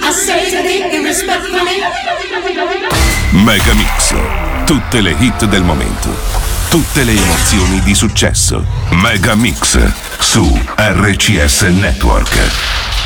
Megamix, tutte le hit del momento, tutte le emozioni di successo. Megamix su RCS Network.